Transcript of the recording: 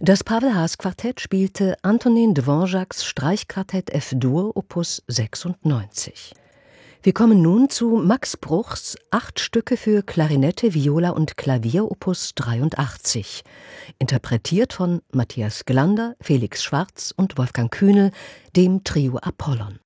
Das Pavel-Haas-Quartett spielte Antonin Dvořáks Streichquartett F-Dur Opus 96. Wir kommen nun zu Max Bruchs 8 Stücke für Klarinette, Viola und Klavier Opus 83, interpretiert von Matthias Glander, Felix Schwarz und Wolfgang Kühnel, dem Trio Apollon.